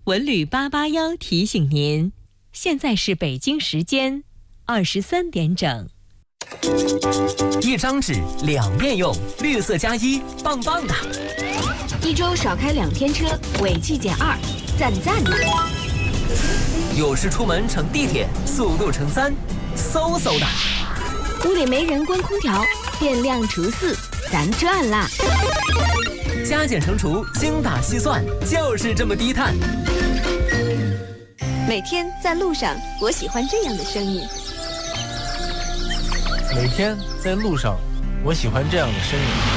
文旅881提醒您，现在是北京时间23点整。 一张纸两面用，绿色加一，棒棒的。 一周少开2天车，违纪减2，赞赞的。 有时出门乘地铁，速度乘3，嗖嗖的。 屋里没人关空调，电量除4，咱赚啦。 加减乘除，精打细算，就是这么低碳。 每天在路上，我喜欢这样的声音。 每天在路上，我喜欢这样的声音。